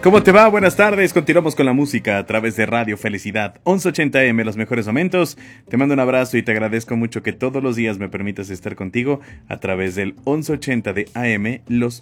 ¿Cómo te va? Buenas tardes. Continuamos con la música a través de Radio Felicidad 1180 AM, los mejores momentos. Te mando un abrazo y te agradezco mucho que todos los días me permitas estar contigo a través del 1180 de AM, los